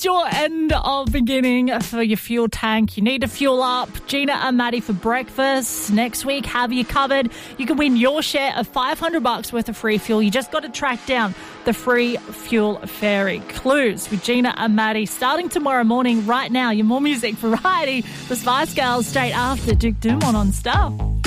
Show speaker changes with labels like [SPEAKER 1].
[SPEAKER 1] is your end of beginning for your fuel tank. You need to fuel up. Gina and Maddie for breakfast. Next week, have you covered. You can win your share of $500 worth of free fuel. You just got to track down the free fuel ferry. Clues with Gina and Maddie starting tomorrow morning. Right now, your More Music variety. The Spice Girls straight after Duke Dumont on Stuff.